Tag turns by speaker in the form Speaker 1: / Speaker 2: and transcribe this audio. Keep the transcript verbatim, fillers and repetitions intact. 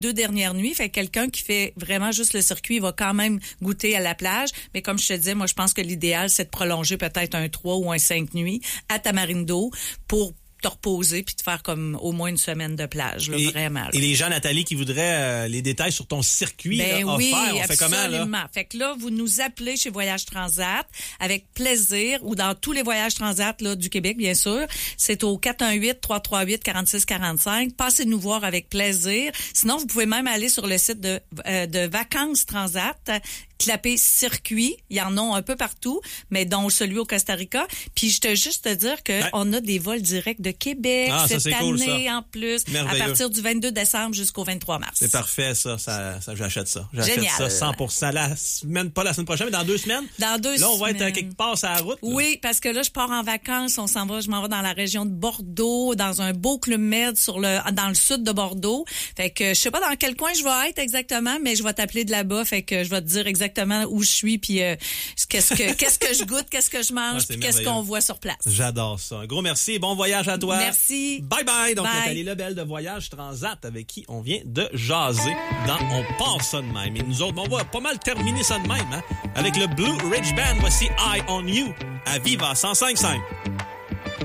Speaker 1: deux dernières nuits. Fait que quelqu'un qui fait vraiment juste le circuit, il va quand même goûter à la plage. Mais comme je te disais, moi, je pense que l'idéal, c'est de prolonger peut-être un trois ou un cinq nuits à Tamarindo pour te reposer puis te faire comme au moins une semaine de plage, là,
Speaker 2: et,
Speaker 1: vraiment. Là.
Speaker 2: Et les gens, Nathalie, qui voudraient euh, les détails sur ton circuit
Speaker 1: ben
Speaker 2: là,
Speaker 1: oui,
Speaker 2: offert, on
Speaker 1: absolument.
Speaker 2: fait comment, là?
Speaker 1: Fait que là, vous nous appelez chez Voyage Transat avec plaisir ou dans tous les voyages Transat là, du Québec, bien sûr. C'est au quatre un huit, trois trois huit, quatre six quatre cinq. Passez nous voir avec plaisir. Sinon, vous pouvez même aller sur le site de, euh, de Vacances Transat, clapez circuit. Il y en a un peu partout, mais dont celui au Costa Rica. Puis je te juste te dire que
Speaker 2: ouais.
Speaker 1: on a des vols directs de Québec
Speaker 2: ah,
Speaker 1: cette
Speaker 2: ça, c'est
Speaker 1: année
Speaker 2: cool, ça.
Speaker 1: en plus,
Speaker 2: merveilleux.
Speaker 1: à partir du vingt-deux décembre jusqu'au vingt-trois mars.
Speaker 2: C'est parfait, ça. ça, ça j'achète ça. J'achète
Speaker 1: Génial.
Speaker 2: ça cent pour cent. La semaine, pas la semaine prochaine, mais dans deux semaines.
Speaker 1: Dans deux
Speaker 2: Là, on va
Speaker 1: semaines.
Speaker 2: être quelque part sur la route. Là.
Speaker 1: Oui, parce que là, je pars en vacances. On s'en va, je m'en vais dans la région de Bordeaux, dans un beau club med sur le, dans le sud de Bordeaux. Fait que je sais pas dans quel coin je vais être exactement, mais je vais t'appeler de là-bas. Fait que je vais te dire exactement où je suis, puis euh, qu'est-ce que qu'est-ce que je goûte, qu'est-ce que je mange,
Speaker 2: ah,
Speaker 1: puis qu'est-ce qu'on voit sur place.
Speaker 2: J'adore ça. Un gros merci et bon voyage à toi.
Speaker 1: Merci.
Speaker 2: Bye bye. Donc
Speaker 1: bye.
Speaker 2: Nathalie Lebel de Voyage Transat avec qui on vient de jaser dans On part ça de même. Et nous autres, on va pas mal terminer ça de même, hein, avec le Blue Ridge Band. Voici Eye on You à Viva cent cinq virgule cinq.